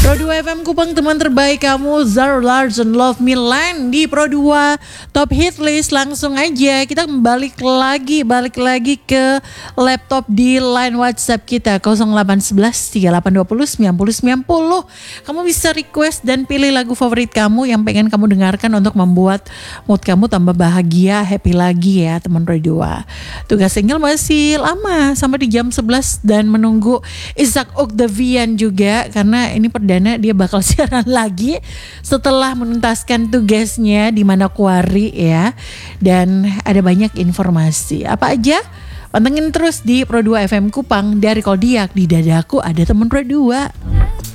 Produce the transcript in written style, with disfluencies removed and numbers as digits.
Pro 2 FM Kupang, teman terbaik kamu, Zara Larsson Love Me Land di Pro 2 Top Hit List. Langsung aja kita balik lagi ke laptop di line WhatsApp kita 0811 3820 9090. Kamu bisa request dan pilih lagu favorit kamu yang pengen kamu dengarkan untuk membuat mood kamu tambah bahagia, happy lagi ya teman Pro 2. Tugas single masih lama sampai di jam 11 dan menunggu Isaac Octavian juga, karena ini perdana dia bakal siaran lagi setelah menuntaskan tugasnya di Manokwari ya. Dan ada banyak informasi. Apa aja? Pantengin terus di Pro 2 FM Kupang. Dari Kodiak, di dadaku ada teman Pro 2.